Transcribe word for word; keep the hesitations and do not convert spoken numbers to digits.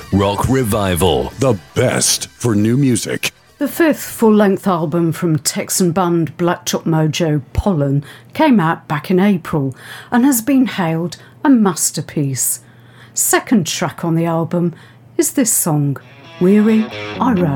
Rock Revival. The best for new music. The fifth full-length album from Texan band Black Top Mojo, Pollen, came out back in April and has been hailed a masterpiece. Second track on the album is this song, Weary I Roam.